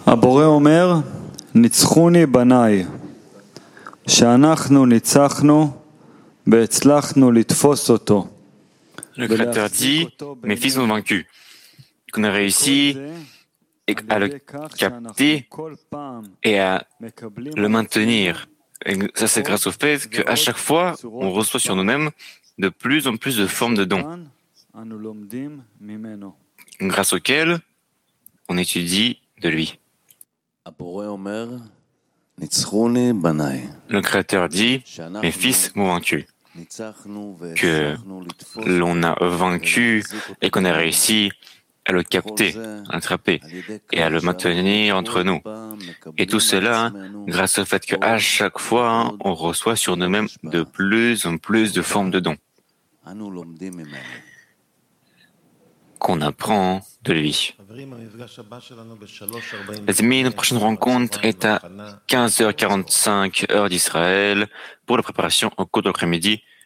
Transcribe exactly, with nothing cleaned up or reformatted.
הבורא אומר, ניצחוני בניי, שאנחנו ניצחנו והצלחנו לתפוס אותו. Le Créateur dit, mes fils m'ont vaincu, qu'on a réussi à le capter et à le maintenir. Et ça, c'est grâce au fait qu'à chaque fois, on reçoit sur nous-mêmes de plus en plus de formes de dons, grâce auxquelles on étudie de lui. Le Créateur dit, mes fils m'ont vaincu, que l'on a vaincu et qu'on a réussi à le capter, à l'attraper et à le maintenir entre nous. Et tout cela grâce au fait qu'à chaque fois, on reçoit sur nous-mêmes de plus en plus de formes de dons qu'on apprend de lui. Les amis, notre prochaine rencontre est à quinze heures quarante-cinq heure d'Israël pour la préparation au cours de l'après-midi